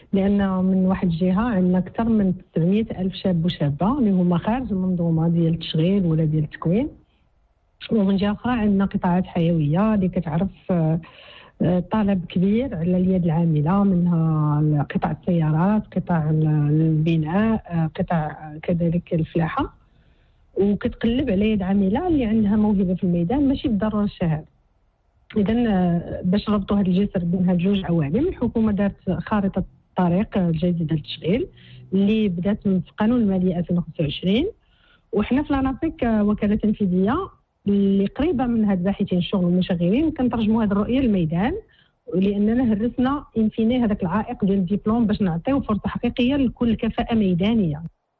لان من واحد الجهه عندنا اكثر من 900 الف شاب وشابه اللي هما خارج المنظومه ديال التشغيل ولا ديال التكوين، ومن جهه اخرى عندنا قطاعات حيويه اللي كتعرف طلب كبير على اليد العامله، منها قطاع السيارات، قطاع البناء، قطاع كذلك الفلاحه، وكتقلب على يد عامله اللي عندها موهبه في الميدان ماشي بالضروره الشهاده. اذا باش نربطوا هذا الجسر بين هاد جوج عوامل، الحكومه دارت خارطه الطريق الجديده للتشغيل اللي بدات في قانون الماليه 2025، وحنا في لانافيك وكاله تنفيذيه اللي قريبه من هاد باحثين الشغل والمشغلين كنترجموا هذه الرؤيه للميدان، لاننا هرسنا انفيني هذاك العائق ديال الدبلوم باش نعطيو فرصه حقيقيه لكل كفاءه ميدانيه.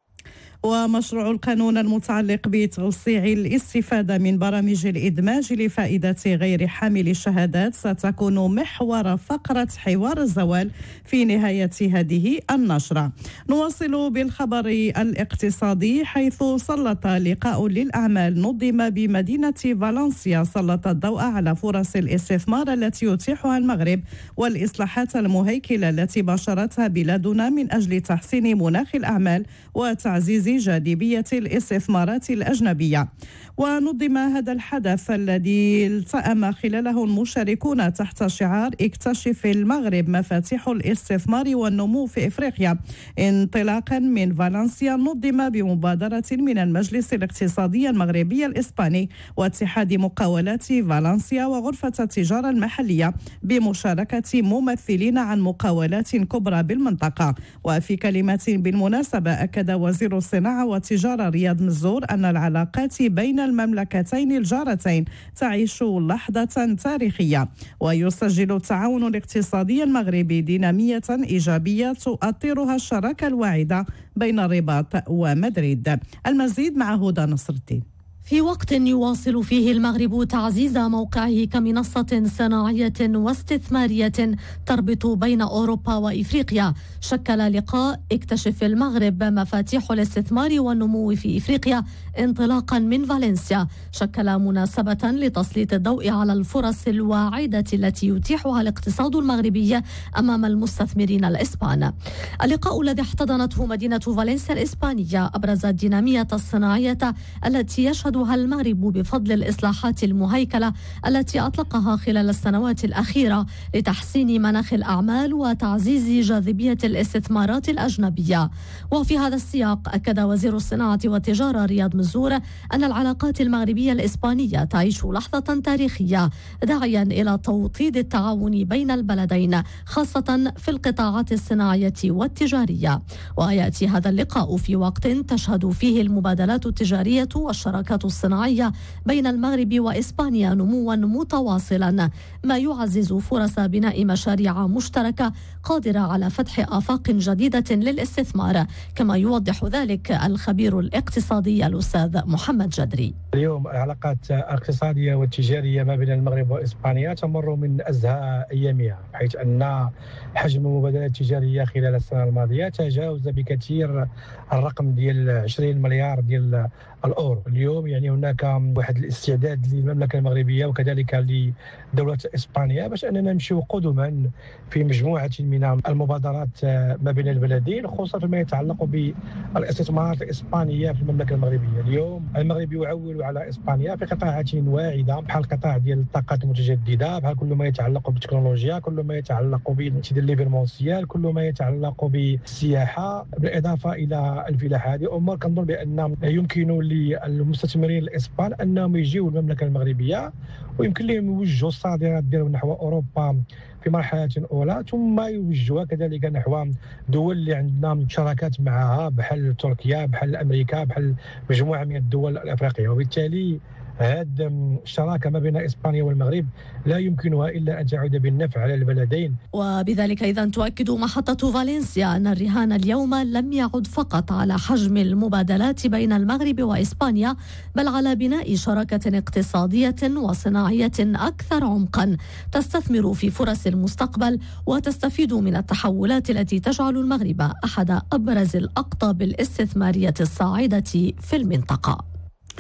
ومشروع القانون المتعلق بتوسيع الاستفادة من برامج الإدماج لفائدة غير حامل الشهادات ستكون محور فقرة حوار الزوال في نهاية هذه النشرة. نواصل بالخبر الاقتصادي، حيث سلط لقاء للأعمال نظم بمدينة فالنسيا سلط الضوء على فرص الاستثمار التي يتيحها المغرب والإصلاحات المهيكلة التي باشرتها بلادنا من أجل تحسين مناخ الأعمال وتعزيز جاذبية الاستثمارات الأجنبية. ونظم هذا الحدث الذي التأم خلاله المشاركون تحت شعار اكتشف المغرب مفاتيح الاستثمار والنمو في إفريقيا انطلاقا من فالنسيا، نظم بمبادرة من المجلس الاقتصادي المغربي الإسباني واتحاد مقاولات فالنسيا وغرفة التجارة المحلية بمشاركة ممثلين عن مقاولات كبرى بالمنطقة. وفي كلمة بالمناسبة أكد وزير الصناعة والتجارة رياض مزور أن العلاقات بين المملكتين الجارتين تعيش لحظة تاريخية، ويسجل التعاون الاقتصادي المغربي دينامية إيجابية تؤطرها الشراكة الواعدة بين الرباط ومدريد. المزيد مع هدى نصر الدين. في وقت يواصل فيه المغرب تعزيز موقعه كمنصة صناعية واستثمارية تربط بين أوروبا وإفريقيا، شكل لقاء اكتشف المغرب مفاتيح الاستثمار والنمو في إفريقيا انطلاقا من فالنسيا شكل مناسبة لتسليط الضوء على الفرص الواعدة التي يتيحها الاقتصاد المغربي أمام المستثمرين الإسبان. اللقاء الذي احتضنته مدينة فالنسيا الإسبانية أبرز الدينامية الصناعية التي يشهد المغرب بفضل الإصلاحات المهيكلة التي أطلقها خلال السنوات الأخيرة لتحسين مناخ الأعمال وتعزيز جاذبية الاستثمارات الأجنبية. وفي هذا السياق أكد وزير الصناعة والتجارة رياض مزور أن العلاقات المغربية الإسبانية تعيش لحظة تاريخية، داعيا إلى توطيد التعاون بين البلدين خاصة في القطاعات الصناعية والتجارية. ويأتي هذا اللقاء في وقت تشهد فيه المبادلات التجارية والشراكات الصناعية بين المغرب وإسبانيا نموا متواصلا، ما يعزز فرص بناء مشاريع مشتركة قادرة على فتح آفاق جديدة للاستثمار، كما يوضح ذلك الخبير الاقتصادي الأستاذ محمد جدري. اليوم العلاقات الاقتصادية والتجارية ما بين المغرب وإسبانيا تمر من أزهى أيامها، حيث أن حجم المبادلات التجارية خلال السنة الماضية تجاوز بكثير الرقم ديال 20 مليار ديال الأورو. اليوم يعني هناك واحد الاستعداد للمملكة المغربية وكذلك لدولة إسبانيا باش أننا نمشيو قدما في مجموعة من المبادرات ما بين البلدين، خصوصا فيما يتعلق بالاستثمارات الإسبانية في المملكة المغربية. اليوم المغرب يعول على إسبانيا في قطاعات واعدة، بحال القطاع ديال الطاقات المتجددة، بحال كل ما يتعلق بالتكنولوجيا، كل ما يتعلق بالامتداد ليفرمونسيال، كل ما يتعلق بالسياحة، بالإضافة إلى الفلاحة. هذه أمور كنظن بأن يمكن للمستثمرين الإسبان أنهم يجيوا المملكة المغربية ويمكن لهم يوجهوا الصادرات ديالهم نحو أوروبا في مرحلة أولى، ثم يوجهوها كذلك نحو دول اللي عندنا شراكات معها بحال تركيا، بحال أمريكا، بحال مجموعة من الدول الأفريقية. وبالتالي هذه الشراكة ما بين إسبانيا والمغرب لا يمكنها إلا أن تعود بالنفع على البلدين. وبذلك أيضا تؤكد محطة فالنسيا أن الرهان اليوم لم يعد فقط على حجم المبادلات بين المغرب وإسبانيا، بل على بناء شراكة اقتصادية وصناعية أكثر عمقا تستثمر في فرص المستقبل وتستفيد من التحولات التي تجعل المغرب أحد أبرز الأقطاب الاستثمارية الصاعدة في المنطقة.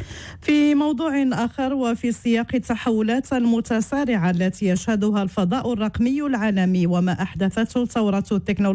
في موضوع آخر، وفي سياق التحولات المتسارعة التي يشهدها الفضاء الرقمي العالمي وما أحدثته ثورة التكنولوجيا